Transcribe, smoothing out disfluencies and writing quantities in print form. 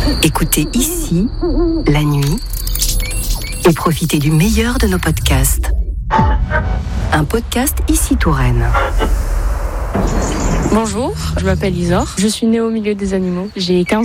Écoutez ici, la nuit, et profitez du meilleur de nos podcasts. Un podcast Ici Touraine. Bonjour, je m'appelle Isor. Je suis née au milieu des animaux. J'ai 15